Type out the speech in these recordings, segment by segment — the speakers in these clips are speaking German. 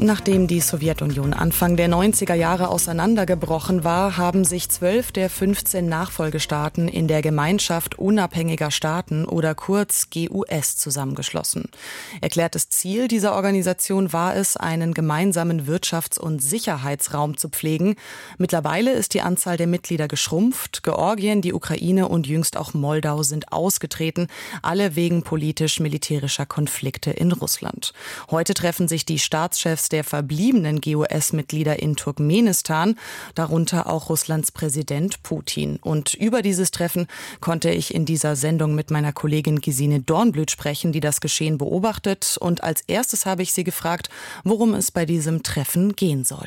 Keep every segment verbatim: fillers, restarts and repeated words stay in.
Nachdem die Sowjetunion Anfang der neunziger Jahre auseinandergebrochen war, haben sich zwölf der fünfzehn Nachfolgestaaten in der Gemeinschaft unabhängiger Staaten oder kurz G U S zusammengeschlossen. Erklärtes Ziel dieser Organisation war es, einen gemeinsamen Wirtschafts- und Sicherheitsraum zu pflegen. Mittlerweile ist die Anzahl der Mitglieder geschrumpft. Georgien, die Ukraine und jüngst auch Moldau sind ausgetreten, alle wegen politisch-militärischer Konflikte in Russland. Heute treffen sich die Staatschefs der verbliebenen G U S-Mitglieder in Turkmenistan, darunter auch Russlands Präsident Putin. Und über dieses Treffen konnte ich in dieser Sendung mit meiner Kollegin Gesine Dornblüt sprechen, die das Geschehen beobachtet. Und als erstes habe ich sie gefragt, worum es bei diesem Treffen gehen soll.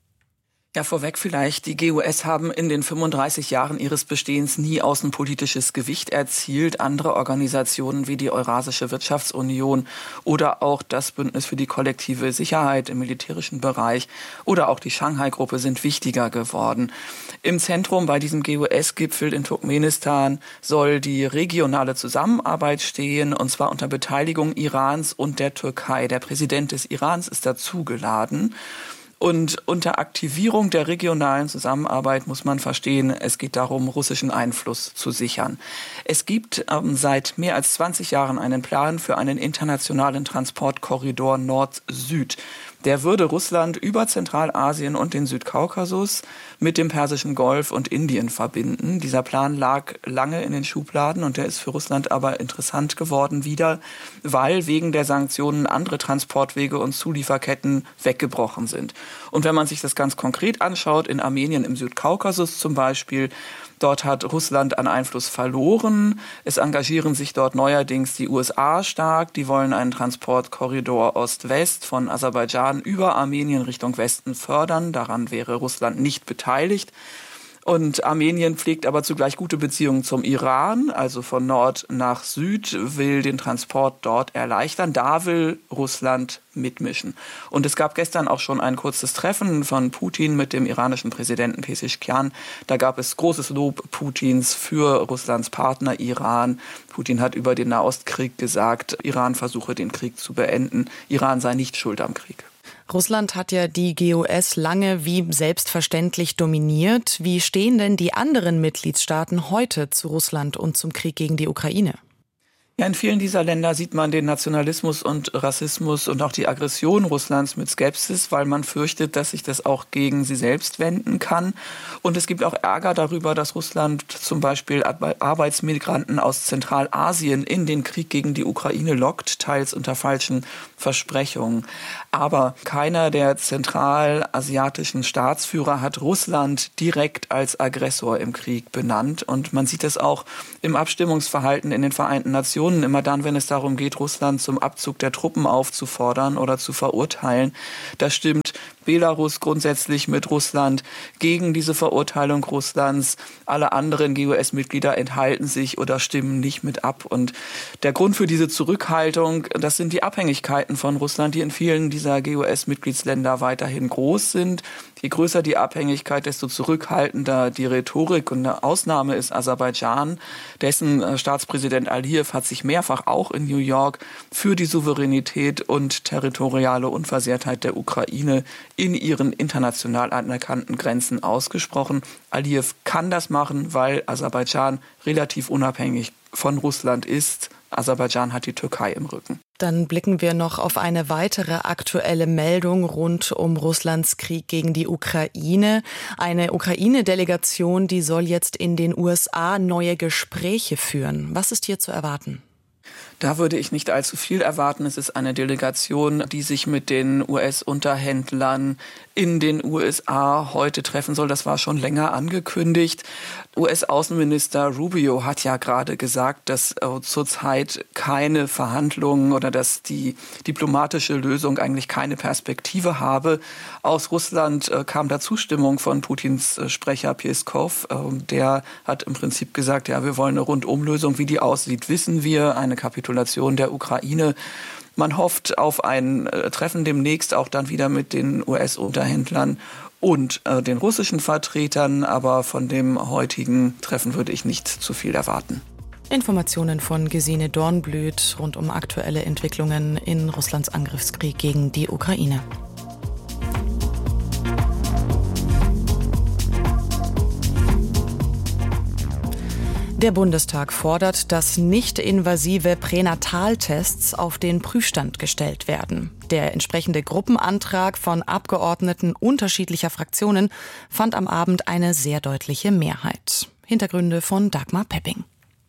Ja, vorweg vielleicht, die G U S haben in den fünfunddreißig Jahren ihres Bestehens nie außenpolitisches Gewicht erzielt. Andere Organisationen wie die Eurasische Wirtschaftsunion oder auch das Bündnis für die kollektive Sicherheit im militärischen Bereich oder auch die Shanghai-Gruppe sind wichtiger geworden. Im Zentrum bei diesem G U S-Gipfel in Turkmenistan soll die regionale Zusammenarbeit stehen, und zwar unter Beteiligung Irans und der Türkei. Der Präsident des Irans ist dazu geladen. Und unter Aktivierung der regionalen Zusammenarbeit muss man verstehen, es geht darum, russischen Einfluss zu sichern. Es gibt ähm, seit mehr als zwanzig Jahren einen Plan für einen internationalen Transportkorridor Nord-Süd. Der würde Russland über Zentralasien und den Südkaukasus mit dem Persischen Golf und Indien verbinden. Dieser Plan lag lange in den Schubladen und der ist für Russland aber interessant geworden wieder, weil wegen der Sanktionen andere Transportwege und Zulieferketten weggebrochen sind. Und wenn man sich das ganz konkret anschaut, in Armenien im Südkaukasus zum Beispiel, dort hat Russland an Einfluss verloren. Es engagieren sich dort neuerdings die U S A stark. Die wollen einen Transportkorridor Ost-West von Aserbaidschan über Armenien Richtung Westen fördern. Daran wäre Russland nicht beteiligt. Und Armenien pflegt aber zugleich gute Beziehungen zum Iran, also von Nord nach Süd, will den Transport dort erleichtern. Da will Russland mitmischen. Und es gab gestern auch schon ein kurzes Treffen von Putin mit dem iranischen Präsidenten Pezeshkian. Da gab es großes Lob Putins für Russlands Partner Iran. Putin hat über den Nahostkrieg gesagt, Iran versuche den Krieg zu beenden. Iran sei nicht schuld am Krieg. Russland hat ja die G U S lange wie selbstverständlich dominiert. Wie stehen denn die anderen Mitgliedstaaten heute zu Russland und zum Krieg gegen die Ukraine? Ja, in vielen dieser Länder sieht man den Nationalismus und Rassismus und auch die Aggression Russlands mit Skepsis, weil man fürchtet, dass sich das auch gegen sie selbst wenden kann. Und es gibt auch Ärger darüber, dass Russland zum Beispiel Arbeitsmigranten aus Zentralasien in den Krieg gegen die Ukraine lockt, teils unter falschen Versprechungen. Aber keiner der zentralasiatischen Staatsführer hat Russland direkt als Aggressor im Krieg benannt. Und man sieht es auch im Abstimmungsverhalten in den Vereinten Nationen. Immer dann, wenn es darum geht, Russland zum Abzug der Truppen aufzufordern oder zu verurteilen, da stimmt Belarus grundsätzlich mit Russland gegen diese Verurteilung Russlands. Alle anderen G U S-Mitglieder enthalten sich oder stimmen nicht mit ab. Und der Grund für diese Zurückhaltung, das sind die Abhängigkeiten von Russland, die in vielen dieser G U S-Mitgliedsländer weiterhin groß sind. Je größer die Abhängigkeit, desto zurückhaltender die Rhetorik. Und eine Ausnahme ist Aserbaidschan. Dessen Staatspräsident Aliyev hat sich mehrfach auch in New York für die Souveränität und territoriale Unversehrtheit der Ukraine in ihren international anerkannten Grenzen ausgesprochen. Aliyev kann das machen, weil Aserbaidschan relativ unabhängig von Russland ist. Aserbaidschan hat die Türkei im Rücken. Dann blicken wir noch auf eine weitere aktuelle Meldung rund um Russlands Krieg gegen die Ukraine. Eine Ukraine-Delegation, die soll jetzt in den U S A neue Gespräche führen. Was ist hier zu erwarten? Da würde ich nicht allzu viel erwarten. Es ist eine Delegation, die sich mit den U S-Unterhändlern in den U S A heute treffen soll. Das war schon länger angekündigt. U S-Außenminister Rubio hat ja gerade gesagt, dass äh, zurzeit keine Verhandlungen oder dass die diplomatische Lösung eigentlich keine Perspektive habe. Aus Russland äh, kam da Zustimmung von Putins äh, Sprecher Peskov. Äh, der hat im Prinzip gesagt, ja, wir wollen eine Rundumlösung. Wie die aussieht, wissen wir. Eine Kapitulation der Ukraine. Man hofft auf ein äh, Treffen demnächst auch dann wieder mit den U S-Unterhändlern und äh, den russischen Vertretern, aber von dem heutigen Treffen würde ich nicht zu viel erwarten. Informationen von Gesine Dornblüt rund um aktuelle Entwicklungen in Russlands Angriffskrieg gegen die Ukraine. Der Bundestag fordert, dass nicht-invasive Pränataltests auf den Prüfstand gestellt werden. Der entsprechende Gruppenantrag von Abgeordneten unterschiedlicher Fraktionen fand am Abend eine sehr deutliche Mehrheit. Hintergründe von Dagmar Pepping.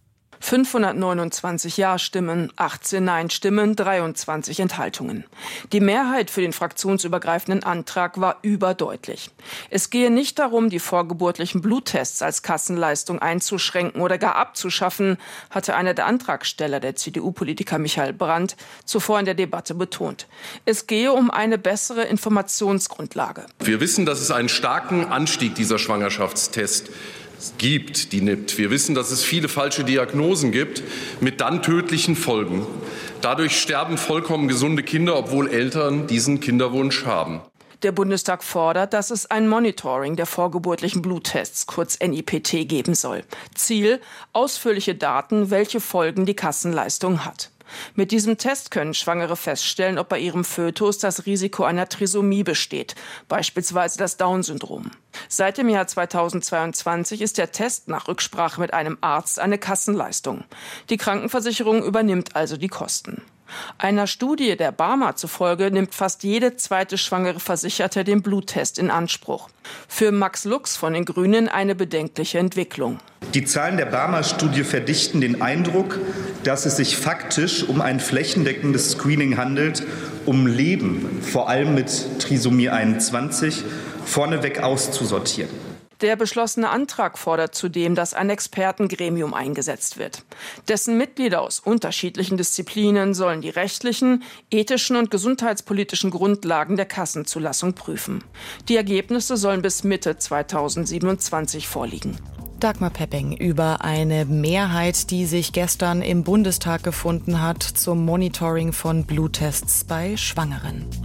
fünfhundertneunundzwanzig Ja-Stimmen, achtzehn Nein-Stimmen, dreiundzwanzig Enthaltungen. Die Mehrheit für den fraktionsübergreifenden Antrag war überdeutlich. Es gehe nicht darum, die vorgeburtlichen Bluttests als Kassenleistung einzuschränken oder gar abzuschaffen, hatte einer der Antragsteller, der C D U-Politiker Michael Brandt, zuvor in der Debatte betont. Es gehe um eine bessere Informationsgrundlage. Wir wissen, dass es einen starken Anstieg dieser Schwangerschaftstests gibt, die N I P T. Wir wissen, dass es viele falsche Diagnosen gibt mit dann tödlichen Folgen. Dadurch sterben vollkommen gesunde Kinder, obwohl Eltern diesen Kinderwunsch haben. Der Bundestag fordert, dass es ein Monitoring der vorgeburtlichen Bluttests, kurz N I P T, geben soll. Ziel: ausführliche Daten, welche Folgen die Kassenleistung hat. Mit diesem Test können Schwangere feststellen, ob bei ihrem Fötus das Risiko einer Trisomie besteht, beispielsweise das Down-Syndrom. Seit dem Jahr zweitausendzweiundzwanzig ist der Test nach Rücksprache mit einem Arzt eine Kassenleistung. Die Krankenversicherung übernimmt also die Kosten. Einer Studie der Barmer zufolge nimmt fast jede zweite schwangere Versicherte den Bluttest in Anspruch. Für Max Lux von den Grünen eine bedenkliche Entwicklung. Die Zahlen der Barmer-Studie verdichten den Eindruck, dass es sich faktisch um ein flächendeckendes Screening handelt, um Leben, vor allem mit Trisomie einundzwanzig, vorneweg auszusortieren. Der beschlossene Antrag fordert zudem, dass ein Expertengremium eingesetzt wird. Dessen Mitglieder aus unterschiedlichen Disziplinen sollen die rechtlichen, ethischen und gesundheitspolitischen Grundlagen der Kassenzulassung prüfen. Die Ergebnisse sollen bis Mitte zweitausendsiebenundzwanzig vorliegen. Dagmar Pepping über eine Mehrheit, die sich gestern im Bundestag gefunden hat zum Monitoring von Bluttests bei Schwangeren.